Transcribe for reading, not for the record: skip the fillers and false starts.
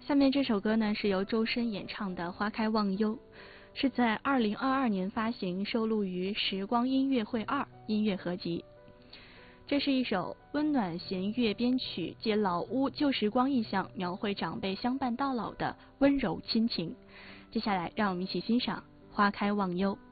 下面这首歌呢是由周深演唱的《花开忘忧》，是在2022年发行，收录于《时光音乐会2》音乐合集。这是一首温暖弦乐编曲，借老屋旧时光意象，描绘长辈相伴到老的温柔亲情。接下来，让我们一起欣赏《花开忘忧》。